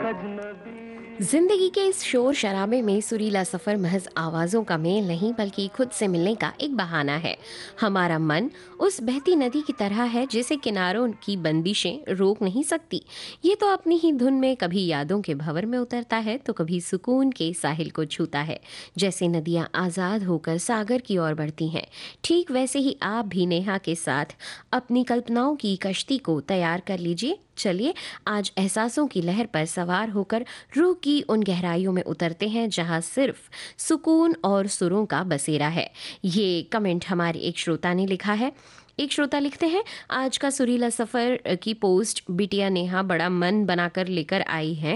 जिंदगी के इस शोर शराबे में सुरीला सफर महज आवाजों का मेल नहीं बल्कि खुद से मिलने का एक बहाना है। हमारा मन उस बहती नदी की तरह है जिसे किनारों की बंदिशें रोक नहीं सकती। ये तो अपनी ही धुन में कभी यादों के भंवर में उतरता है तो कभी सुकून के साहिल को छूता है। जैसे नदियां आजाद होकर सागर की ओर बढ़ती हैं, ठीक वैसे ही आप भी नेहा के साथ अपनी कल्पनाओं की कश्ती को तैयार कर लीजिए। चलिए आज एहसासों की लहर पर सवार होकर रूह की उन गहराइयों में उतरते हैं जहां सिर्फ सुकून और सुरों का बसेरा है। ये कमेंट हमारे एक श्रोता ने लिखा है। एक श्रोता लिखते हैं, आज का सुरीला सफर की पोस्ट बिटिया नेहा बड़ा मन बनाकर लेकर आई है।